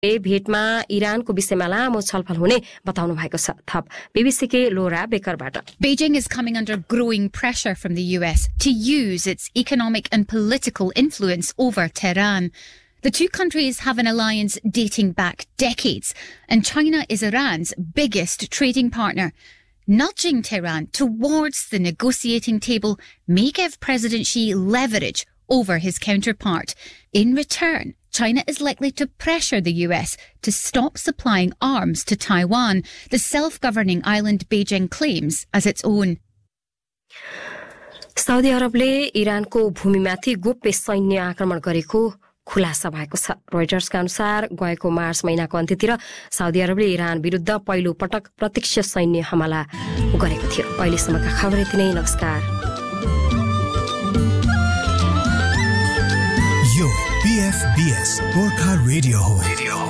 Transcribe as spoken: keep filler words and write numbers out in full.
भेटमा इरानको विषयमा लामो छलफल हुने बताउनु भएको छ। थप बीबीसीकै लोरा बेकरबाट। Beijing is coming under growing pressure from the U S to use its economic and political influence over Tehran. The two countries have an alliance dating back decades, and China is Iran's biggest trading partner. Nudging Tehran towards the negotiating table may give President Xi leverage over his counterpart. In return, China is likely to pressure the U S to stop supplying arms to Taiwan, the self-governing island Beijing claims as its own. Saudi अरबले इरानको भूमिमाथि गोप्य सैन्य आक्रमण गरेको खुलासा भएको छ। रोइटर्सका अनुसार गएको मार्च महिनाको अन्त्यतिर साउदी अरबले इरान विरुद्ध पहिलो पटक प्रत्यक्ष सैन्य हमला गरेको थियो। अहिलेसम्मका खबर यति नै। नमस्कार। यो पीएफबीएस गोर्खा रेडियो हो।